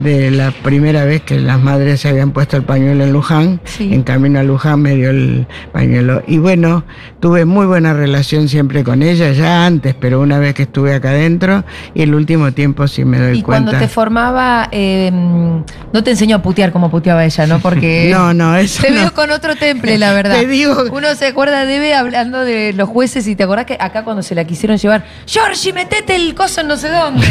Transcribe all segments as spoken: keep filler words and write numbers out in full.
de la primera vez que las madres se habían puesto el pañuelo en Luján. Sí. En camino a Luján me dio el pañuelo. Y bueno, tuve muy buena relación siempre con ella, ya antes, pero una vez que estuve acá adentro, y el último tiempo sí me doy y cuenta. Y cuando te formaba, eh, no te enseñó a putear como puteaba ella, ¿no? Porque no, no, eso te no. veo con otro temple, la verdad. Te digo... Uno se acuerda de Eve hablando de los jueces, y te acordás que acá cuando se la quisieron llevar, Georgie, metete el coso en no sé dónde.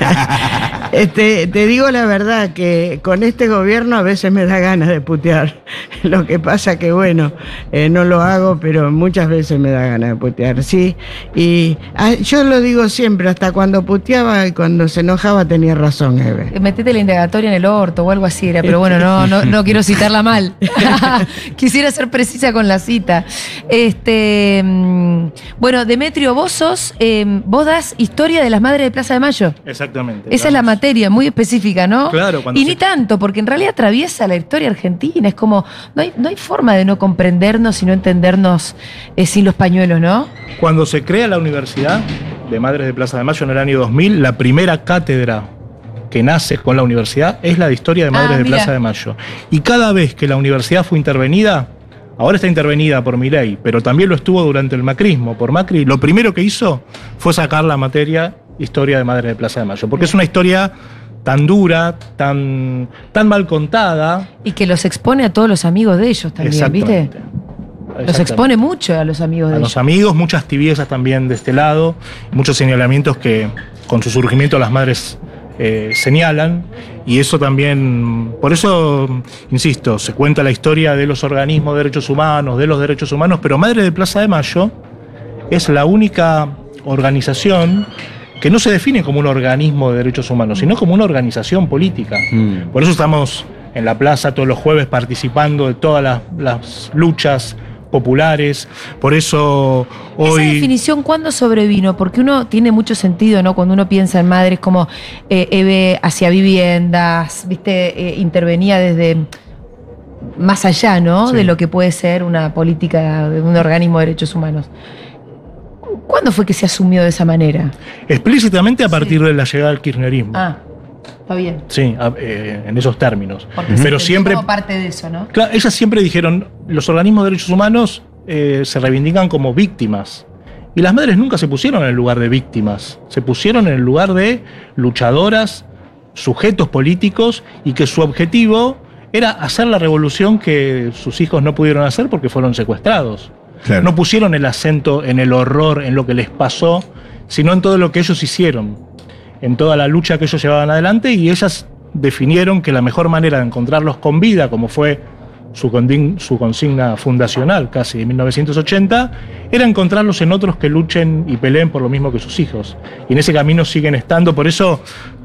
este, te digo la verdad que con este gobierno a veces me da ganas de putear. Lo que pasa que bueno, eh, no lo hago, pero muchas veces me da ganas de putear, sí. Y ah, yo lo digo siempre, hasta cuando puteaba y cuando se enojaba tenía razón, Eve. Metete la indagatoria en el orto o algo así era, pero bueno, no, no, no quiero citarla mal. Quisiera ser precisa con la cita. Este, bueno, Demetrio, vos sos, eh, vos das historia de las madres de Plaza de Mayo. Exactamente. Esa es la materia, muy específica, ¿no? Claro. Cuando y se... ni tanto, porque en realidad atraviesa la historia argentina. Es como, no hay, no hay forma de no comprendernos y no entendernos eh, sin los pañuelos, ¿no? Cuando se crea la Universidad de Madres de Plaza de Mayo en el año dos mil, la primera cátedra que nace con la universidad es la de Historia de Madres ah, de Plaza de Mayo. Y cada vez que la universidad fue intervenida, ahora está intervenida por Milei, pero también lo estuvo durante el macrismo, por Macri, lo primero que hizo fue sacar la materia Historia de Madres de Plaza de Mayo, porque es una historia tan dura, tan, tan mal contada. Y que los expone a todos los amigos de ellos también, ¿viste? Los expone mucho a los amigos de a ellos. A los amigos, muchas tibiezas también de este lado, muchos señalamientos que con su surgimiento las madres eh, señalan, y eso también, por eso, insisto, se cuenta la historia de los organismos de derechos humanos, de los derechos humanos, pero Madres de Plaza de Mayo es la única organización que no se define como un organismo de derechos humanos, sino como una organización política. Mm. Por eso estamos en la plaza todos los jueves participando de todas las, las luchas populares, por eso hoy... Esa definición, ¿cuándo sobrevino? Porque uno tiene mucho sentido, ¿no? Cuando uno piensa en madres como eh, Eve hacia viviendas, ¿viste? Eh, intervenía desde más allá, ¿no? Sí. De lo que puede ser una política de un organismo de derechos humanos. ¿Cuándo fue que se asumió de esa manera? Explícitamente a partir sí. de la llegada del kirchnerismo. Ah, está bien. Sí, a, eh, en esos términos. Porque pero se siempre como parte de eso, ¿no? Claro, ellas siempre dijeron, los organismos de derechos humanos eh, se reivindican como víctimas. Y las madres nunca se pusieron en el lugar de víctimas, se pusieron en el lugar de luchadoras, sujetos políticos, y que su objetivo era hacer la revolución que sus hijos no pudieron hacer porque fueron secuestrados. Claro. No pusieron el acento en el horror, en lo que les pasó, sino en todo lo que ellos hicieron, en toda la lucha que ellos llevaban adelante, y ellas definieron que la mejor manera de encontrarlos con vida, como fue su, su consigna fundacional casi de mil novecientos ochenta, era encontrarlos en otros que luchen y peleen por lo mismo que sus hijos. Y en ese camino siguen estando, por eso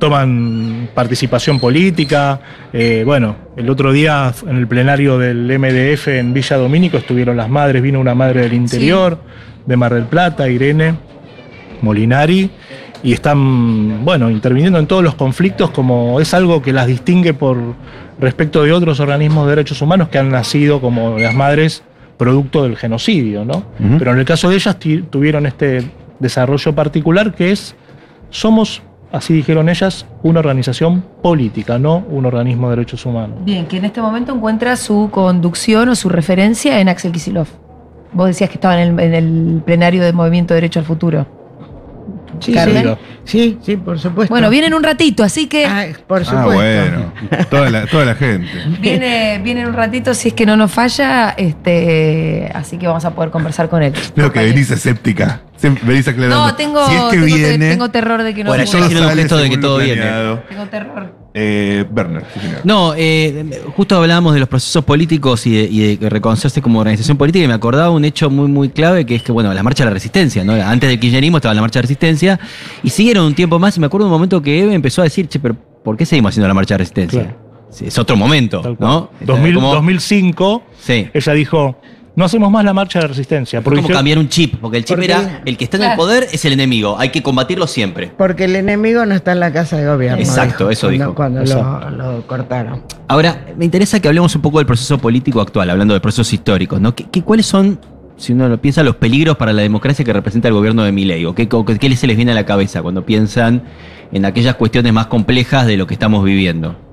toman participación política. Eh, bueno, el otro día en el plenario del M D F en Villa Domínico estuvieron las madres, vino una madre del interior, sí. de Mar del Plata, Irene Molinari, y están, bueno, interviniendo en todos los conflictos, como es algo que las distingue por respecto de otros organismos de derechos humanos que han nacido como las madres producto del genocidio, ¿no? Uh-huh. Pero en el caso de ellas tuvieron este desarrollo particular que es, somos, así dijeron ellas, una organización política, no un organismo de derechos humanos. Bien, que en este momento encuentra su conducción o su referencia en Axel Kicillof. Vos decías que estaba en el, en el plenario del Movimiento Derecho al Futuro. Sí, sí, sí, sí, por supuesto. Bueno, vienen un ratito, así que... Ah, por supuesto. Ah, bueno, toda la, toda la gente. Viene, viene un ratito, si es que no nos falla, este, así que vamos a poder conversar con él. Creo que venís escéptica. Venís aclarando. No, tengo, si es que tengo, viene, tengo terror de que no... Bueno, ya dijeron el gesto de que todo viene. Tengo terror. Eh, Werner, sí, señor. No, eh, justo hablábamos de los procesos políticos y de, y de reconocerse como organización política, y me acordaba un hecho muy muy clave, que es que, bueno, la marcha de la resistencia, ¿no? Antes del kirchnerismo estaba la marcha de resistencia, y siguieron un tiempo más, y me acuerdo de un momento que Eve empezó a decir, che, pero ¿por qué seguimos haciendo la marcha de resistencia? Claro. Sí, es otro momento, ¿no? dos mil, como... dos mil cinco, sí. Ella dijo... No hacemos más la marcha de resistencia. Es como yo... cambiar un chip, porque el chip porque... era el que está en el poder es el enemigo, hay que combatirlo siempre. Porque el enemigo no está en la casa de gobierno. Exacto, dijo, eso cuando, dijo. Cuando Exacto. Lo, lo cortaron. Ahora, me interesa que hablemos un poco del proceso político actual, hablando de procesos históricos, ¿no? ¿Qué, qué, ¿Cuáles son, si uno lo piensa, los peligros para la democracia que representa el gobierno de Milei? ¿O qué, qué se les viene a la cabeza cuando piensan en aquellas cuestiones más complejas de lo que estamos viviendo?